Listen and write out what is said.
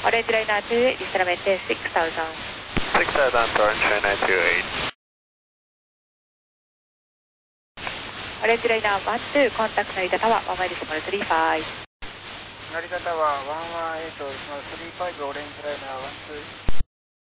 Orange Liner 2, distributed 6000. 6000 to Orange Liner 28. Orange Liner 12, contact Narita Tower, 1-35. Narita Tower, 118, 35, Orange Liner 12.